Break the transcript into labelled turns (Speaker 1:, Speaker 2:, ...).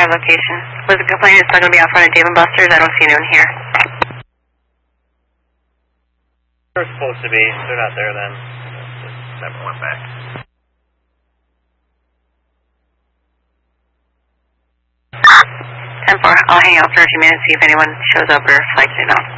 Speaker 1: location. Was the complainant still going to be out front of Dave & Buster's? I don't see anyone here.
Speaker 2: They're supposed to be. They're not there then. Just never went back.
Speaker 1: 10-4. I'll hang out for a few minutes, see if anyone shows up or flights in out.